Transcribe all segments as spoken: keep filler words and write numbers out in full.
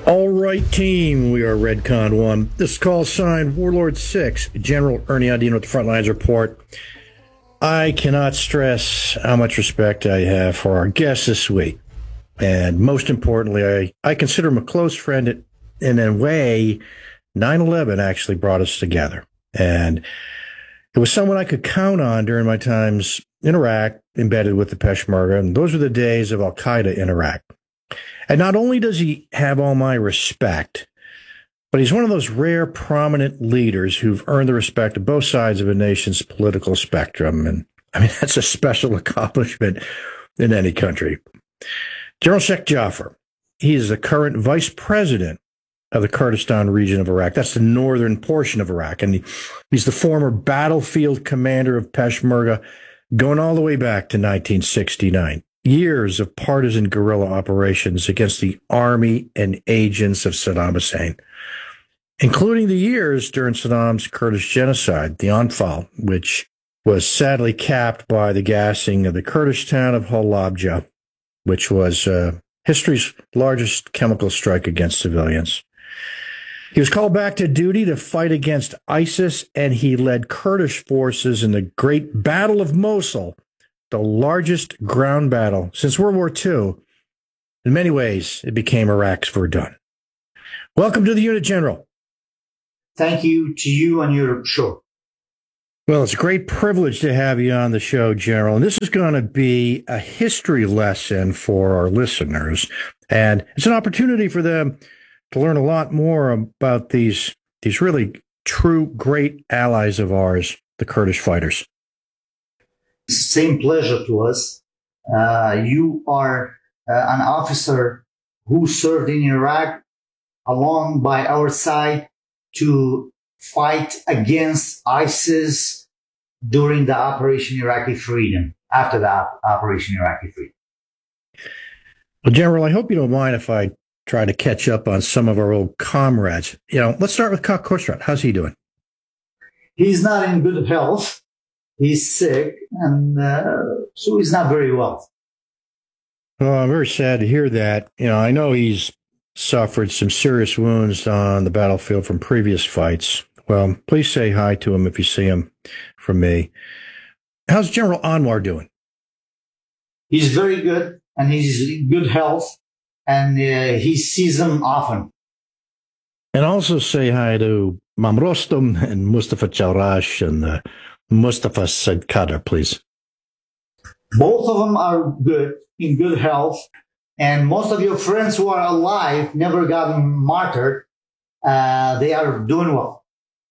All right, team, we are Redcon one. This is call sign Warlord six, General Ernie Andino at the Frontlines Report. I cannot stress how much respect I have for our guest this week. And most importantly, I, I consider him a close friend. In in a way, nine eleven actually brought us together. And it was someone I could count on during my times in Iraq, embedded with the Peshmerga. And those were the days of Al-Qaeda in Iraq. And not only does he have all my respect, but he's one of those rare prominent leaders who've earned the respect of both sides of a nation's political spectrum. And I mean, that's a special accomplishment in any country. General Sheikh Jafar, he is the current vice president of the Kurdistan region of Iraq. That's the northern portion of Iraq. And he, he's the former battlefield commander of Peshmerga, going all the way back to nineteen sixty-nine. Years of partisan guerrilla operations against the army and agents of Saddam Hussein, including the years during Saddam's Kurdish genocide, the Anfal, which was sadly capped by the gassing of the Kurdish town of Halabja, which was uh, history's largest chemical strike against civilians. He was called back to duty to fight against ISIS, and he led Kurdish forces in the Great Battle of Mosul, the largest ground battle since World War Two. In many ways, it became Iraq's Verdun. Welcome to the unit, General. Thank you to you and your show. Well, it's a great privilege to have you on the show, General. And this is going to be a history lesson for our listeners. And it's an opportunity for them to learn a lot more about these, these really true great allies of ours, the Kurdish fighters. Same pleasure to us. Uh, you are uh, an officer who served in Iraq along by our side to fight against ISIS during the Operation Iraqi Freedom, after the op- Operation Iraqi Freedom. Well, General, I hope you don't mind if I try to catch up on some of our old comrades. You know, let's start with Kak Khosrowshahi. How's he doing? He's not in good health. He's sick, and uh, so he's not very well. Oh, I'm very sad to hear that. You know, I know he's suffered some serious wounds on the battlefield from previous fights. Well, please say hi to him if you see him from me. How's General Anwar doing? He's very good, and he's in good health, and uh, he sees them often. And also say hi to Mam Rostam and Mustafa Chawrash and uh, Mustafa Said Qadr, please. Both of them are good, in good health, and most of your friends who are alive, never gotten martyred, uh, they are doing well.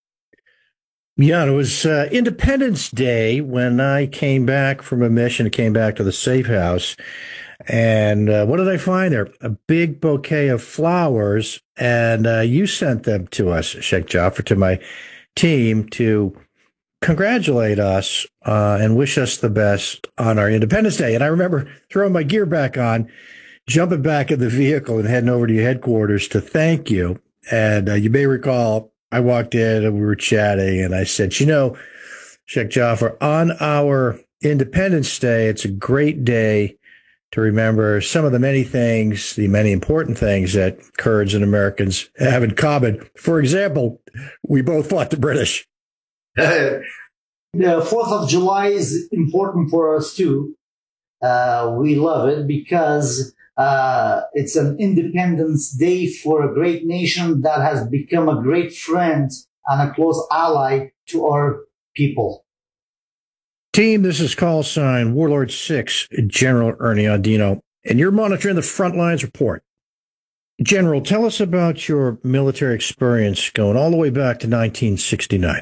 Yeah, it was uh, Independence Day when I came back from a mission, came back to the safe house, and uh, what did I find there? A big bouquet of flowers, and uh, you sent them to us, Sheikh Jafar, to my team to congratulate us uh, and wish us the best on our Independence Day. And I remember throwing my gear back on, jumping back in the vehicle and heading over to your headquarters to thank you. And uh, you may recall I walked in and we were chatting and I said, you know, Sheikh Jafar, on our Independence Day, it's a great day to remember some of the many things, the many important things that Kurds and Americans have in common. For example, we both fought the British. Uh, the fourth of July is important for us too. Uh, we love it because uh, it's an Independence Day for a great nation that has become a great friend and a close ally to our people. Team, this is call sign Warlord six, General Ernie Andino, and you're monitoring the Frontlines Report. General, tell us about your military experience going all the way back to nineteen sixty-nine.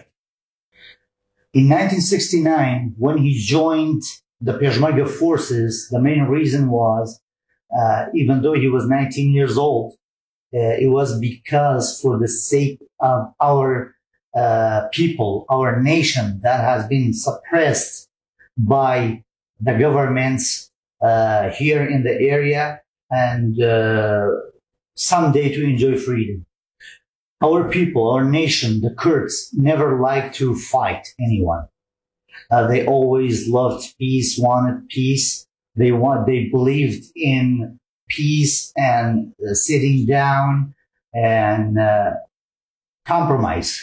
In nineteen sixty-nine, when he joined the Peshmerga forces, the main reason was, uh, even though he was nineteen years old, uh, it was because for the sake of our uh, people, our nation that has been suppressed by the governments uh, here in the area, and uh, someday to enjoy freedom. Our people, our nation, the Kurds, never liked to fight anyone. Uh, they always loved peace, wanted peace. They want, they believed in peace and uh, sitting down and uh, compromise.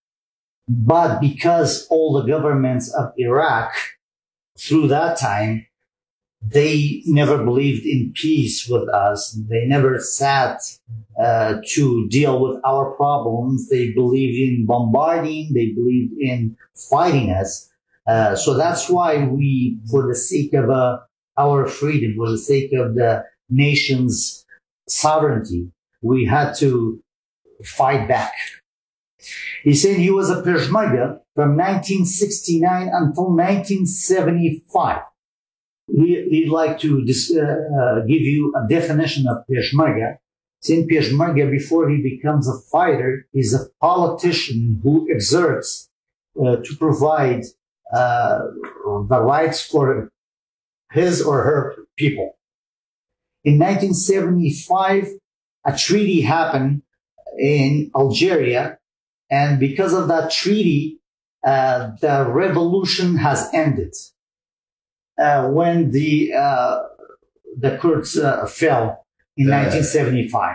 But because all the governments of Iraq through that time, they never believed in peace with us. They never sat uh, to deal with our problems. They believed in bombarding. They believed in fighting us. Uh, so that's why we, for the sake of uh, our freedom, for the sake of the nation's sovereignty, we had to fight back. He said he was a Peshmerga from nineteen sixty-nine until nineteen seventy-five. He, he'd like to dis, uh, uh, give you a definition of Peshmerga. Since Peshmerga, before he becomes a fighter, is a politician who exerts uh, to provide uh, the rights for his or her people. In nineteen seventy-five, a treaty happened in Algeria, and because of that treaty, uh, the revolution has ended. Uh, when the uh, the Kurds uh, fell in nineteen seventy-five.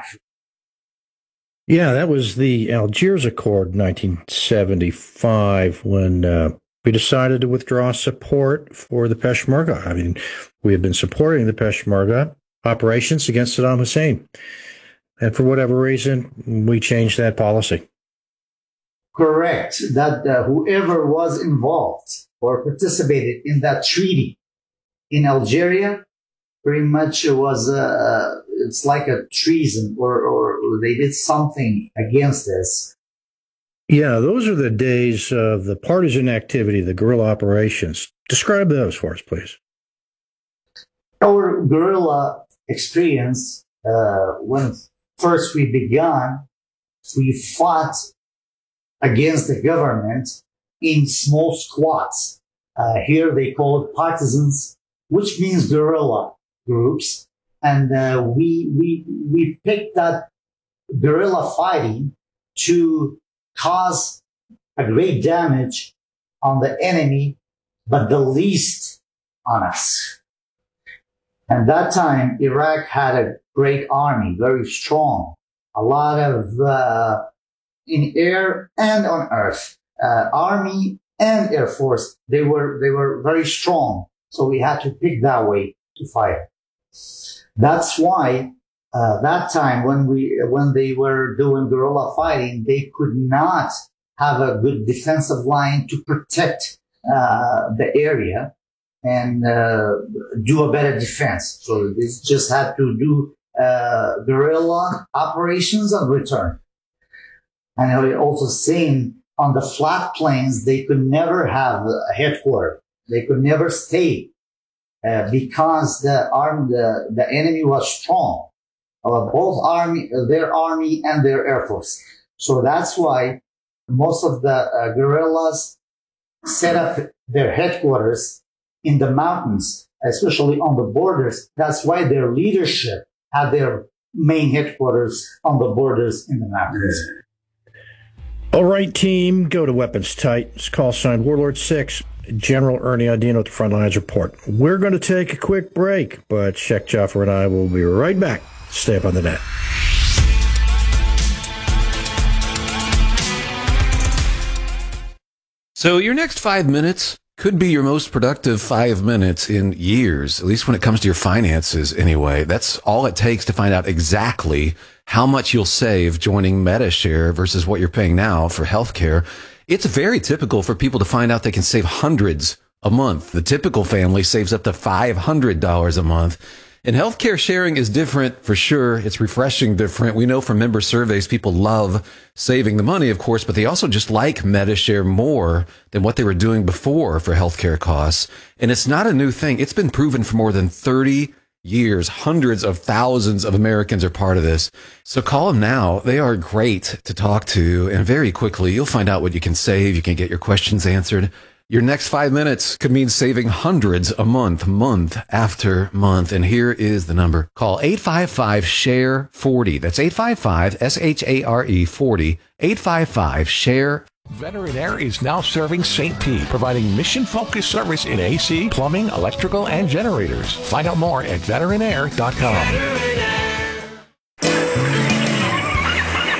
Yeah, that was the Algiers Accord in nineteen seventy-five when uh, we decided to withdraw support for the Peshmerga. I mean, we had been supporting the Peshmerga operations against Saddam Hussein. And for whatever reason, we changed that policy. Correct. That uh, whoever was involved or participated in that treaty in Algeria pretty much was, uh, it's like a treason or, or they did something against us. Yeah, those are the days of the partisan activity, the guerrilla operations. Describe those for us, please. Our guerrilla experience, uh, when first we began, we fought against the government in small squads. Uh, here they call it partisans, which means guerrilla groups. And uh, we, we, we picked that guerrilla fighting to cause a great damage on the enemy, but the least on us. And that time, Iraq had a great army, very strong, a lot of, uh, in air and on earth, uh, army and air force. They were, they were very strong. So we had to pick that way to fight. That's why, uh, that time when we, when they were doing guerrilla fighting, they could not have a good defensive line to protect, uh, the area and, uh, do a better defense. So they just had to do, uh, guerrilla operations and return. And I also seen on the flat plains, they could never have a headquarters. They could never stay uh, because the arm, the, the enemy was strong. Uh, both army, their army and their air force. So that's why most of the uh, guerrillas set up their headquarters in the mountains, especially on the borders. That's why their leadership had their main headquarters on the borders in the mountains. All right, team, go to Weapons Tight. It's call sign Warlord six, General Ernie Audino with the Frontlines Report. We're going to take a quick break, but Sheikh Jaffer and I will be right back. Stay up on the net. So your next five minutes could be your most productive five minutes in years, at least when it comes to your finances anyway. That's all it takes to find out exactly how much you'll save joining Medi-Share versus what you're paying now for healthcare. It's very typical for people to find out they can save hundreds a month. The typical family saves up to five hundred dollars a month. And healthcare sharing is different for sure. It's refreshing different. We know from member surveys, people love saving the money, of course, but they also just like Medi-Share more than what they were doing before for healthcare costs. And it's not a new thing. It's been proven for more than thirty years. Hundreds of thousands of Americans are part of this. So call them now. They are great to talk to. And very quickly, you'll find out what you can save. You can get your questions answered. Your next five minutes could mean saving hundreds a month, month after month. And here is the number. Call eight five five, S H A R E forty. That's eight five five, S H A R E forty. eight five five, S H A R E. Veteran Air is now serving Saint Pete, providing mission-focused service in A C, plumbing, electrical, and generators. Find out more at veteran air dot com.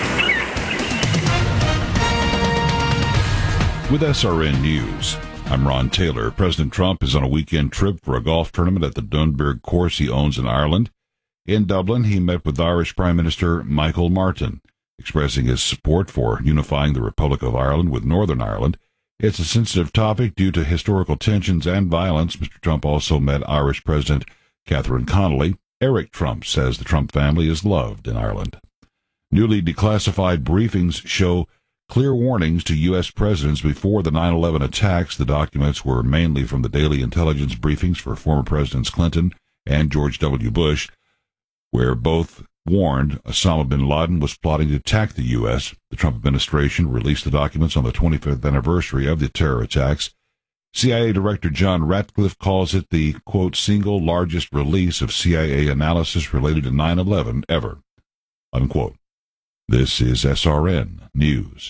With S R N News, I'm Ron Taylor. President Trump is on a weekend trip for a golf tournament at the Dunberg course he owns in Ireland. In Dublin, he met with Irish Prime Minister Michael Martin, expressing his support for unifying the Republic of Ireland with Northern Ireland. It's a sensitive topic due to historical tensions and violence. Mister Trump also met Irish President Catherine Connolly. Eric Trump says the Trump family is loved in Ireland. Newly declassified briefings show clear warnings to U S presidents before the nine eleven attacks. The documents were mainly from the daily intelligence briefings for former Presidents Clinton and George W. Bush, where both warned Osama bin Laden was plotting to attack the U S. The Trump administration released the documents on the twenty-fifth anniversary of the terror attacks. C I A Director John Ratcliffe calls it the, quote, single largest release of C I A analysis related to nine eleven ever, unquote. This is S R N News.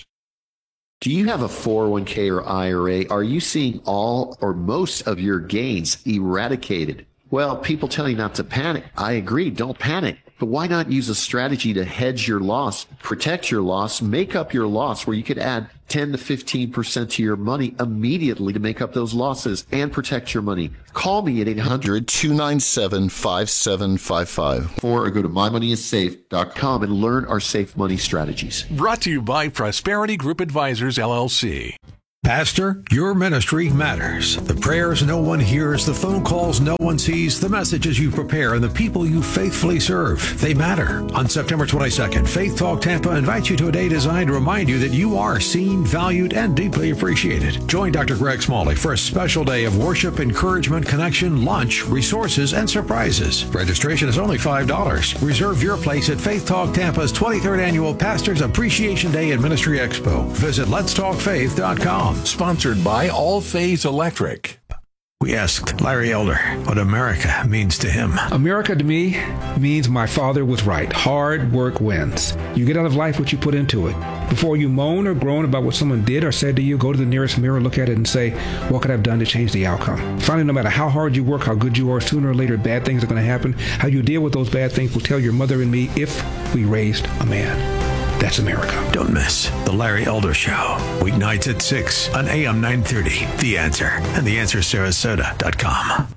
Do you have a four oh one k or I R A? Are you seeing all or most of your gains eradicated? Well, people tell you not to panic. I agree, don't panic. But why not use a strategy to hedge your loss, protect your loss, make up your loss, where you could add ten to fifteen percent to your money immediately to make up those losses and protect your money? Call me at eight hundred, two nine seven, five seven five five or go to my money is safe dot com and learn our safe money strategies. Brought to you by Prosperity Group Advisors, L L C. Pastor, your ministry matters. The prayers no one hears, the phone calls no one sees, the messages you prepare, and the people you faithfully serve, they matter. On September twenty-second, Faith Talk Tampa invites you to a day designed to remind you that you are seen, valued, and deeply appreciated. Join Doctor Greg Smalley for a special day of worship, encouragement, connection, lunch, resources, and surprises. Registration is only five dollars. Reserve your place at Faith Talk Tampa's twenty-third Annual Pastors Appreciation Day and Ministry Expo. Visit lets talk faith dot com. Sponsored by All Phase Electric. We asked Larry Elder what America means to him. America to me means my father was right. Hard work wins. You get out of life what you put into it. Before you moan or groan about what someone did or said to you, go to the nearest mirror, look at it, and say, what could I have done to change the outcome? Finally, no matter how hard you work, how good you are, sooner or later bad things are going to happen. How you deal with those bad things will tell your mother and me if we raised a man. That's America. Don't miss The Larry Elder Show. Weeknights at six on A M nine thirty. The Answer and the answer sarasota dot com.